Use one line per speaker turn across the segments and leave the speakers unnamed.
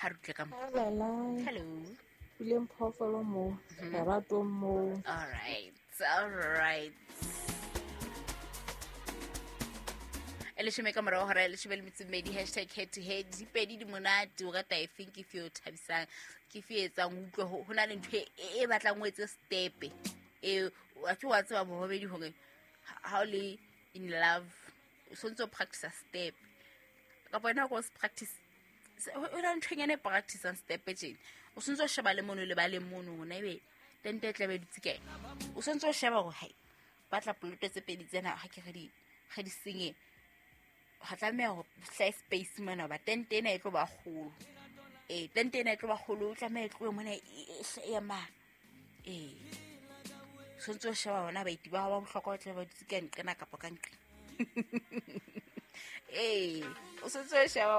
ha re tle ka mo.
Hello.
Hello.
William Phoofolo mo. Lerato mo.
All right. Elishime ka mora hora elishime le metsumedi #head to head dipedi di monate o rata I think if you thabisang ke fietsa ngutlo ho na le ntwe e batlang o etse step a tshwa tswa bo bedi hore how le in love so ntse practice step ka bona go practice o don't tshwenyane practice and step etseng o sontse o sheba le mono le ba le mono na ebe tente tlabe di tsike o sontse o sheba go hai batla poloto tse pedi tsena ha ke ga di senye ga tlameya go fly space mana ba tente ena e tlo ba golo tente ena e tlo ba golo o tlameya e tlo mona ya ma sontse o sheba bona ba iti ba bohlokwa o tla ba tsika nqena kapa ka nqe o sontse o sheba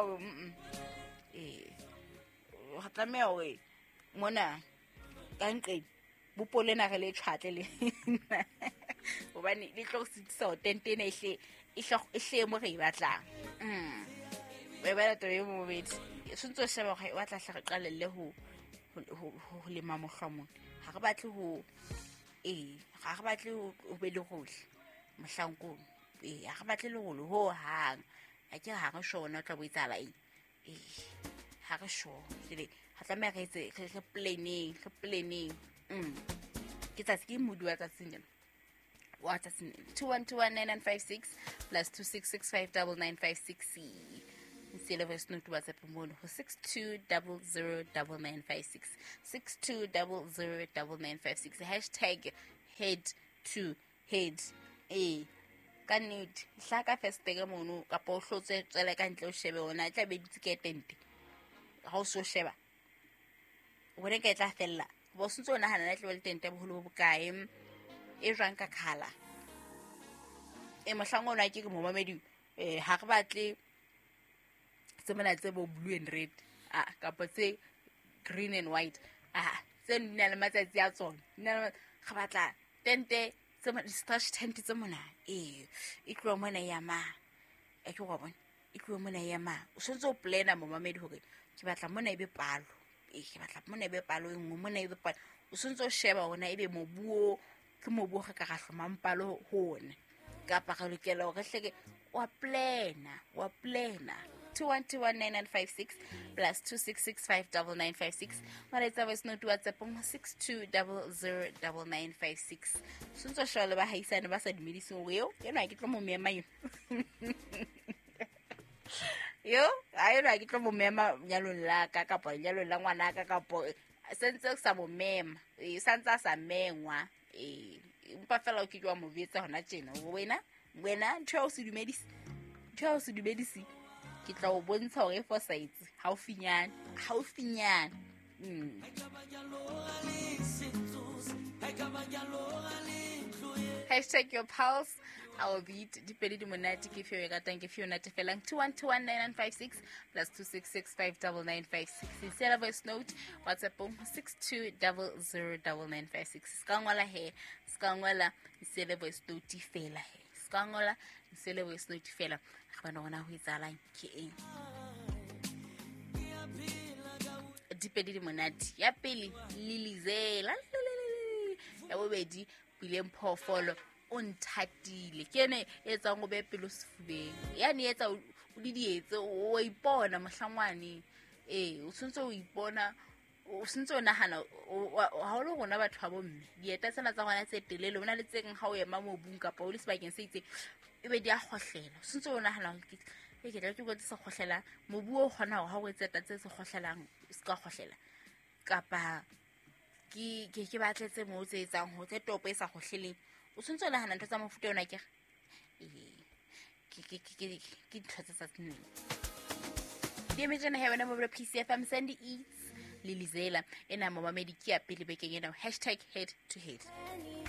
ga tlameya o mona ka nqe bopolena re le tshwatle le obane le tlo sitsa o tente ena ehle mo re e batlang we ba to yo mo beti sontse o sheba ga e batla hle re qalelle ho lema mohlomong ha re batle ho ga re batle o be le gohle mohlankong ha re batle le golo ho hang a ke ha re shona o tla bo itsala ha re sho le ha tlameya re etse re planning ke tsa ke modi wa tsa tsena what's 21219956 plus 26659956 Silver's note WhatsApp mo ho 62009956 62009956 #head ka nnete hlaka first ga mono ka po hlotse tsela ka ntle o shebe ona tla be ditse ke tente ha o so sheba o re ka tla fella bo sentse ona hana na tle le tente bo holo bo kae e jwang ka khala mohlango ona ke mo mamedi ha re batle tse mona tse bo blue and red kapa tse green and white tse nna le matsatsi a tsona nna ga batla tente tse mo stretch tent tse mona e tlo mona ya ma ke go bona e tlo mona ya ma o sentse o plana mo mamedi hore ke batla mona e be palo ke batla mona e be palo e ngwe mona e be palo o sentse o sheba ona e be mobuo ke mobuo ga ka ga hloma mpalo hona kapa ga lokela hore hleke wa plana 21219956 plus 26659956 maletsa ba sno tu WhatsApp mo 62009956 sontso shwale ba haisane ba sa dumedise weo yena ke tlo mo mema yo ayona ke tlo mo mema nyalong la ka kapa nyalong la ngwana ka kapa sentse sa mo mema santsa sa mengwa mpa fela o ke twa mo betsa hona tjena wena ntho o se dumedise ke tla o bontsha hore foresights haufinyana #your pulse our beat dipedi di monate ke feo ka tang ke feo nate felang 21219956 plus 26659956 sela voice note WhatsApp 62009956 skangwala sela voice note fela skangola sela voice note fela ga bana gona ho itsalang ke eng dipedi di monate ya pele lilizela ya bobedi William Phoofolo o nthatile kene etsa ngo be pelo sefubeng yani etsa o di dietse o ipona mohlangwane o sentse o ipona o sentse o nahana ha o le gona batho ba bomme dieta tsena tsa gona tse telele bona le tseng ha o ema mobung kapa o le sebakeng se itse e be di a khohlela sentse o nahana ke tla ke go tsa khohlela mobu o gona ha o etsa tatse se khohlelang se ka khohlela kapa ke batletse mo tse etsang ho tse topo e sa khohleleng o sentse o nahana ntho tsa mofuta ona ke ntho tsa tsene Diemejana heaven mo PCFM Sandy Eats Lilizela ena mo mamedi ke ya pele bekeng ena #head to head